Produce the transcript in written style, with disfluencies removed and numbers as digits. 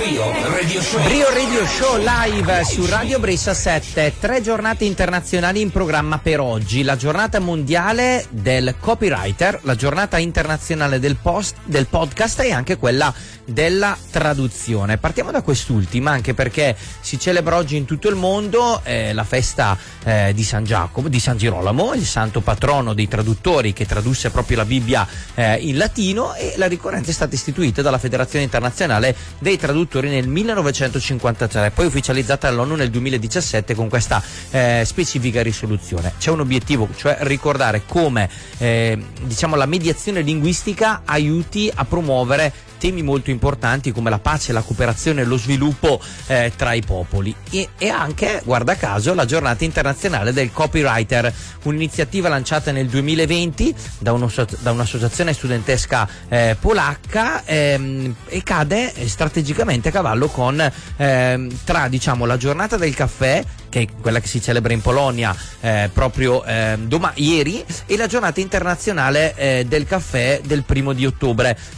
Brio Radio Show live su Radio Brescia 7. 3 giornate internazionali in programma per oggi: la giornata mondiale del copywriter, la giornata internazionale del podcast e anche quella della traduzione. Partiamo da quest'ultima, anche perché si celebra oggi in tutto il mondo la festa di San Giacomo, di San Girolamo, il santo patrono dei traduttori, che tradusse proprio la Bibbia in latino, e la ricorrenza è stata istituita dalla Federazione Internazionale dei Traduttori nel 1953, poi ufficializzata dall'ONU nel 2017 con questa specifica risoluzione. C'è un obiettivo, cioè ricordare come la mediazione linguistica aiuti a promuovere temi molto importanti come la pace, la cooperazione e lo sviluppo tra i popoli, e anche, guarda caso, la giornata internazionale del copywriter, un'iniziativa lanciata nel 2020 da un'associazione studentesca polacca, e cade strategicamente a cavallo con tra la giornata del caffè, che è quella che si celebra in Polonia proprio ieri, e la giornata internazionale del caffè del 1° di ottobre.